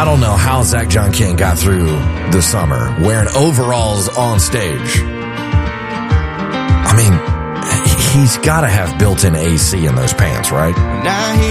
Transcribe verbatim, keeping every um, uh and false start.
I don't know how Zach John King got through the summer wearing overalls on stage. I mean, he's got to have built-in A C in those pants, right? Now he